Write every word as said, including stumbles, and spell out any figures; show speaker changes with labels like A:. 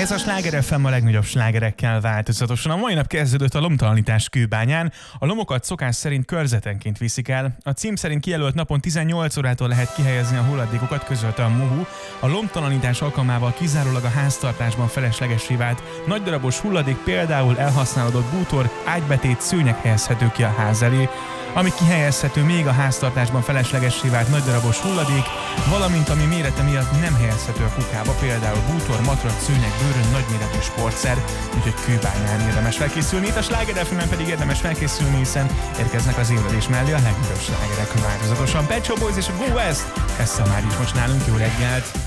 A: Ez a Sláger ef em a legnagyobb slágerekkel változatosan. A mai nap kezdődött a lomtalanítás Kőbányán. A lomokat szokás szerint körzetenként viszik el. A cím szerint kijelölt napon tizennyolc órától lehet kihelyezni a hulladékokat, közölte a MOHU. A lomtalanítás alkalmával kizárólag a háztartásban feleslegessé vált nagydarabos hulladék, például elhasználódott bútor, ágybetét, szőnyeg helyezhető ki a ház elé. Ami kihelyezhető még a háztartásban feleslegessé vált nagydarabos hulladék, valamint ami mérete miatt nem helyezhető a kukába, például bútor, matrac, szőnyeg, bőrön, nagyméretű sportszer, úgyhogy Kőbányán érdemes felkészülni. Itt a Sláger ef emen pedig érdemes felkészülni, hiszen érkeznek az ébredés mellé a legnagyobb slágerek változatosan. Pet Shop Boys és a Go West, ezt már is most nálunk. Jó reggelt!